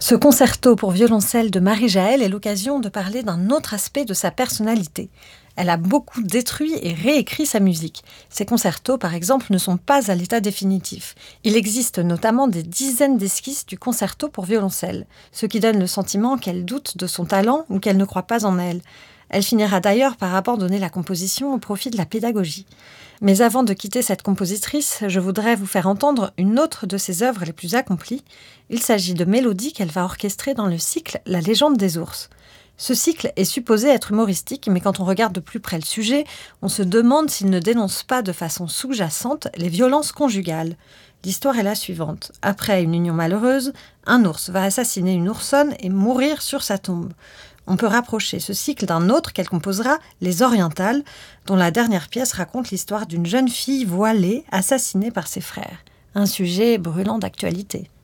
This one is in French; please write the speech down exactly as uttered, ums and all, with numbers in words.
Ce concerto pour violoncelle de Marie-Jaël est l'occasion de parler d'un autre aspect de sa personnalité. Elle a beaucoup détruit et réécrit sa musique. Ses concertos, par exemple, ne sont pas à l'état définitif. Il existe notamment des dizaines d'esquisses du concerto pour violoncelle, ce qui donne le sentiment qu'elle doute de son talent ou qu'elle ne croit pas en elle. Elle finira d'ailleurs par abandonner la composition au profit de la pédagogie. Mais avant de quitter cette compositrice, je voudrais vous faire entendre une autre de ses œuvres les plus accomplies. Il s'agit de mélodies qu'elle va orchestrer dans le cycle La légende des ours. Ce cycle est supposé être humoristique, mais quand on regarde de plus près le sujet, on se demande s'il ne dénonce pas de façon sous-jacente les violences conjugales. L'histoire est la suivante. Après une union malheureuse, un ours va assassiner une oursonne et mourir sur sa tombe. On peut rapprocher ce cycle d'un autre qu'elle composera, Les Orientales, dont la dernière pièce raconte l'histoire d'une jeune fille voilée assassinée par ses frères. Un sujet brûlant d'actualité.